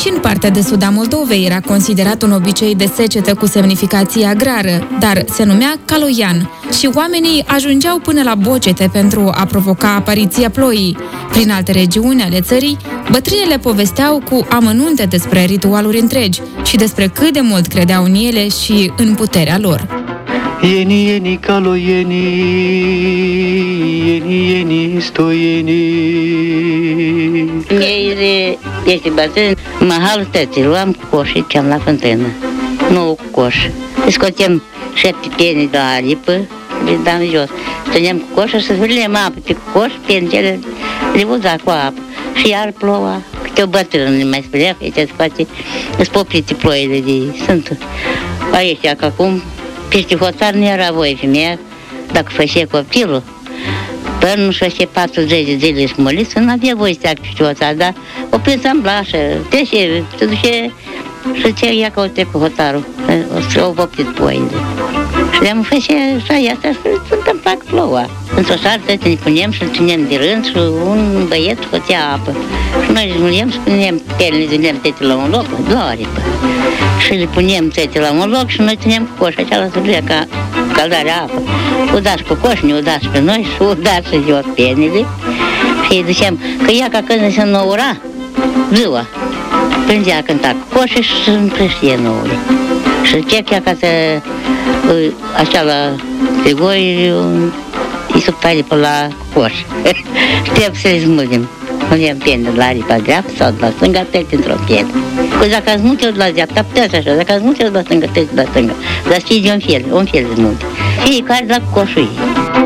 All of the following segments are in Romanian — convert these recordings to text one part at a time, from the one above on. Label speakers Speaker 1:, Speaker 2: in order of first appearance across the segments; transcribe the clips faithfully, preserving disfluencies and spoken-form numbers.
Speaker 1: Și în partea de sud a Moldovei era considerat un obicei de secetă cu semnificație agrară, dar se numea caloian și oamenii ajungeau până la bocete pentru a provoca apariția ploii. Prin alte regiuni ale țării, bătrânele povesteau cu amănunte despre ritualuri întregi și despre cât de mult credeau în ele și în puterea lor.
Speaker 2: Ieni, ieni, caloieni, ieni, ieni, stoieni.
Speaker 3: Ei este bătrân, mahalul tății, luam cu coș și ceam la fântână. Nu cu coș. Scotem șapte pieni de la aripă, le dam jos. Ținem cu coșul să zvârlem apă pe coș, pienele le uza cu apă. Și iar ploua. Câte o bătrână ne mai spunea că aici spate îți poprite ploile de sunt. Aici, că acum, peste hotar nu era voie femeia, dacă făcea copilul, până nu-și făcea patruzeci de zile și moliță, nu avea voie să stea peste hotar, dar o prins în blașă, trece, se duce și ce ia că o pe hotarul, o poptit ploile. Și le-am făcea și asta și se întâmpla cu ploua. Într-o șartă ne punem și ținem de rând și un băiet scoțea apă. Și noi zmulim și punem pelele, zilem tete la un loc, la aripă. Și le punem tete la un loc și noi ținem cu coș, aceala să vrea ca caldarea apă. O dați cu coș, ne o dați pe noi și o dați și jos penele. Și îi duceam, că ea ca când se înnoura, ziua, prindea a cânta cu coș și se împrăștie nouăle. Și ce chiar ca să, așa la Grigoi, îi subtare pe la coș. Trebuie să le zmulim. Punem pienă de la aripa dreaptă sau de la stânga, trece într-o pienă. Că dacă ați multe de la dreapta, puteți așa, dacă ați multe de la stânga, trece de la stânga. Dar știi de un fel, un fel de multe. Fiecare de la coșul ei.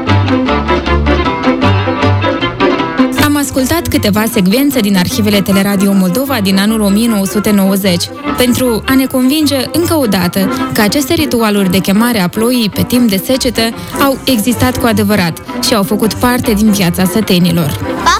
Speaker 1: Am ascultat câteva secvențe din arhivele Teleradio Moldova din anul o mie nouă sute nouăzeci, pentru a ne convinge încă o dată că aceste ritualuri de chemare a ploii pe timp de secetă au existat cu adevărat și au făcut parte din viața sătenilor.